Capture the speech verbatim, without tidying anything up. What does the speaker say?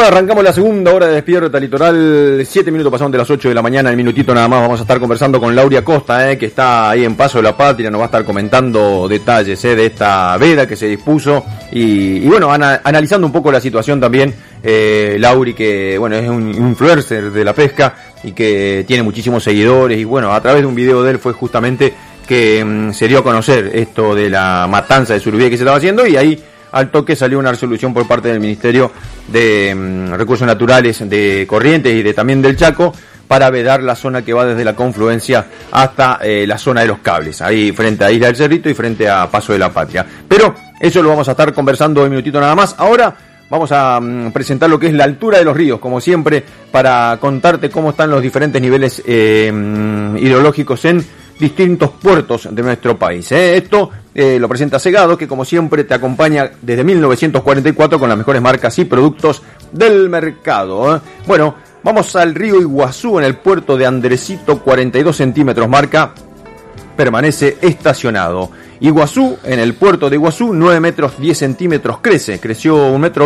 nada, arrancamos la segunda hora de Despierta Litoral. Siete minutos pasaron de las ocho de la mañana. El minutito nada más vamos a estar conversando con Lauria Costa, eh, que está ahí en Paso de la Patria. Nos va a estar comentando detalles eh, de esta veda que se dispuso. Y, y bueno, ana, analizando un poco la situación también. Eh, Lauri, que bueno, es un influencer de la pesca y que tiene muchísimos seguidores. Y bueno, a través de un video de él fue justamente que mmm, se dio a conocer esto de la matanza de surubí que se estaba haciendo. Y ahí al toque salió una resolución por parte del Ministerio de um, Recursos Naturales de Corrientes y de también del Chaco para vedar la zona que va desde la confluencia hasta eh, la zona de los cables, ahí frente a Isla del Cerrito y frente a Paso de la Patria. Pero eso lo vamos a estar conversando un minutito nada más. Ahora vamos a um, presentar lo que es la altura de los ríos, como siempre, para contarte cómo están los diferentes niveles eh, um, hidrológicos en distintos puertos de nuestro país. ¿eh? Esto eh, lo presenta Segado, que como siempre te acompaña desde mil novecientos cuarenta y cuatro con las mejores marcas y productos del mercado. ¿eh? Bueno, vamos al río Iguazú en el puerto de Andresito, cuarenta y dos centímetros marca, permanece estacionado. Iguazú, en el puerto de Iguazú, nueve metros diez centímetros crece, creció un metro